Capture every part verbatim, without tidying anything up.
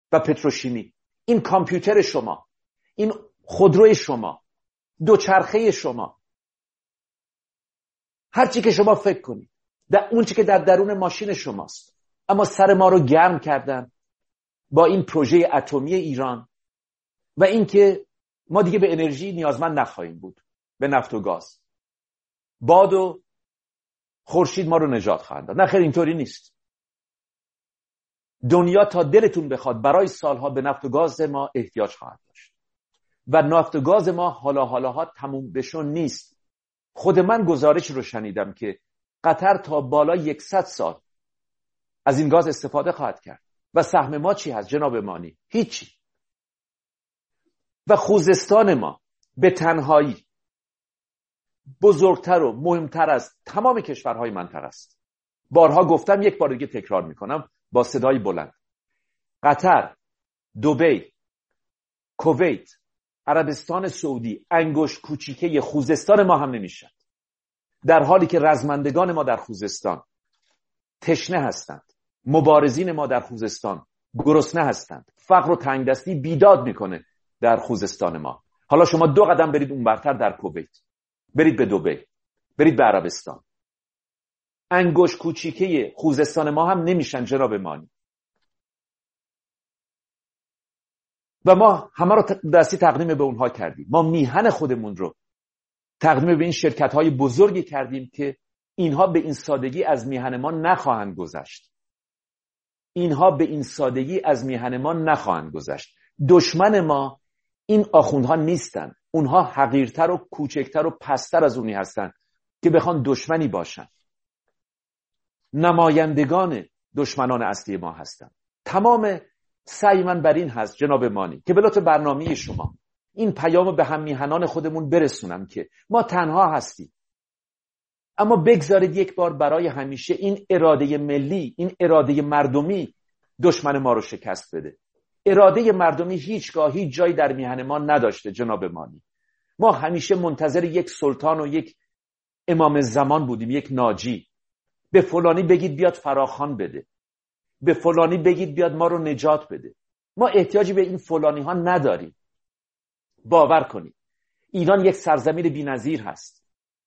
و پتروشیمی، این کامپیوتر شما، این خودروی شما، دوچرخه شما، هر چی که شما فکر کنید، در اون چی که در درون ماشین شماست. اما سر ما رو گرم کردن با این پروژه اتمی ایران و اینکه ما دیگه به انرژی نیازمند نخواهیم بود، به نفت و گاز. باد و خورشید ما رو نجات خواهند داد. نه خیر، اینطوری نیست. دنیا تا دلتون بخواد برای سالها به نفت و گاز ما احتیاج خواهد داشت و نفت و گاز ما حالا حالاها تموم بشون نیست. خود من گزارش رو شنیدم که قطر تا بالای صد سال از این گاز استفاده خواهد کرد و سهم ما چی هست جناب مانی؟ هیچی. و خوزستان ما به تنهایی بزرگتر و مهمتر از تمام کشورهای منطقه است. بارها گفتم، یک بار دیگه تکرار میکنم با صدای بلند: قطر، دبی، کویت، عربستان سعودی انگشت کوچیکه خوزستان ما هم نمیشن، در حالی که رزمندگان ما در خوزستان تشنه هستند، مبارزین ما در خوزستان گرسنه هستند، فقر و تنگدستی بیداد میکنه در خوزستان ما. حالا شما دو قدم برید اون برتر، در کویت، برید به دبی، برید به عربستان، انگشت کوچیکه خوزستان ما هم نمیشن جناب مانی. و ما همه رو دستی تقدیم به اونها کردیم. ما میهن خودمون رو تقدیم به این شرکت‌های بزرگی کردیم که اینها به این سادگی از میهن ما نخواهند گذشت. اینها به این سادگی از میهن ما نخواهند گذشت. دشمن ما این آخوندها نیستن. اونها حقیرتر و کوچکتر و پستر از اونی هستن که بخوان دشمنی باشن. نمایندگان دشمنان اصلی ما هستن. تمام سعی من بر این هست جناب مانی که به لطف برنامه شما این پیامو به هم میهنان خودمون برسونم که ما تنها هستیم. اما بگذارید یک بار برای همیشه این اراده ملی، این اراده مردمی دشمن ما رو شکست بده. اراده مردمی هیچگاه هیچ جایی در میهن ما نداشته جناب مانی. ما همیشه منتظر یک سلطان و یک امام زمان بودیم، یک ناجی. به فلانی بگید بیاد فراخوان بده، به فلانی بگید بیاد ما رو نجات بده. ما احتیاجی به این فلانی ها نداریم. باور کنید ایران یک سرزمین بی‌نظیر هست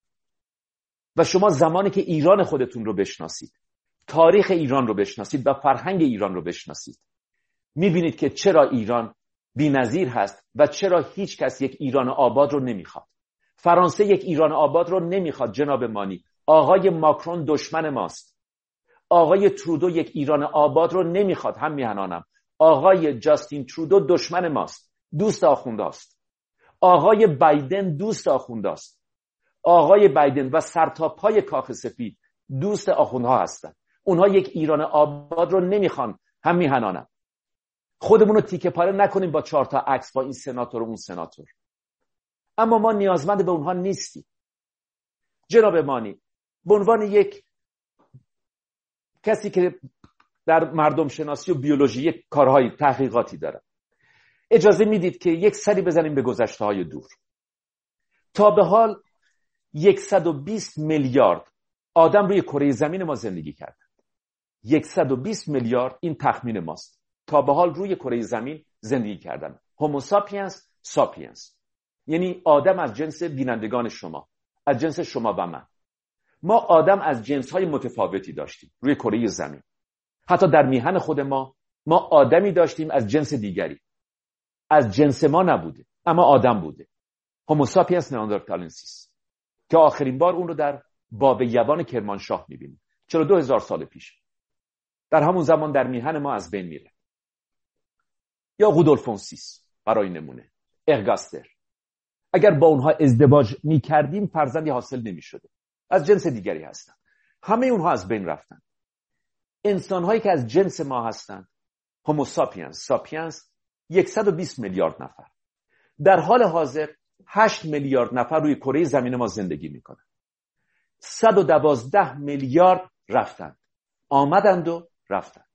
و شما زمانی که ایران خودتون رو بشناسید، تاریخ ایران رو بشناسید و فرهنگ ایران رو بشناسید، میبینید که چرا ایران بی‌نظیر هست و چرا هیچ کس یک ایران آباد رو نمیخواد. فرانسه یک ایران آباد رو نمیخواد جناب مانی. آقای ماکرون دشمن ماست. آقای ترودو یک ایران آباد رو نمیخواد. هم میهنانم، آقای جاستین ترودو دشمن ماست، دوست آخونداست. آقای بایدن دوست آخونداست. آقای بایدن و سرتاپای کاخ سفید دوست آخوندها هستند. اونها یک ایران آباد رو نمیخوان. هم میهنانم، خودمون رو تیکه پاره نکنیم با چهار تا عکس با این سناتور و اون سناتور. اما ما نیازمند به اونها نیستیم. جناب مانی، به عنوان یک کسی که در مردم شناسی و بیولوژی یک کارهای تحقیقاتی داره، اجازه میدید که یک سری بزنیم به گذشته های دور. تا به حال صد و بیست میلیارد آدم روی کره زمین ما زندگی کردند. صد و بیست میلیارد، این تخمین ماست، تا به حال روی کره زمین زندگی کردن. هومو ساپینس ساپینس، یعنی آدم از جنس بینندگان شما، از جنس شما و من. ما آدم از جنس‌های متفاوتی داشتیم روی کره زمین. حتی در میهن خود ما ما آدمی داشتیم از جنس دیگری، از جنس ما نبوده اما آدم بوده، هومو ساپینس نیاندرتالنسیس، که آخرین بار اون رو در باب یوان کرمانشاه می‌بینیم چهل و دو هزار سال پیش. در همون زمان در میهن ما از بین میره. یا رودولفونسیس برای نمونه، ارگاستر. اگر با اونها ازدواج می‌کردیم فرزندی حاصل نمی‌شده، از جنس دیگری هستن. همه اونها از بین رفتن. انسان‌هایی که از جنس ما هستند، هومو ساپینس ساپینس، صد و بیست میلیارد نفر. در حال حاضر هشت میلیارد نفر روی کره زمین ما زندگی میکنند. صد و دوازده میلیارد رفتند، آمدند و رفتند.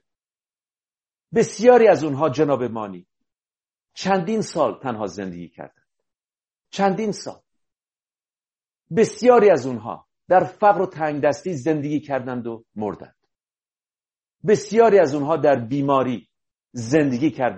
بسیاری از اونها جناب مانی چندین سال تنها زندگی کردند. چندین سال. بسیاری از اونها در فقر و تنگدستی زندگی کردند و مردند. بسیاری از اونها در بیماری زندگی کردند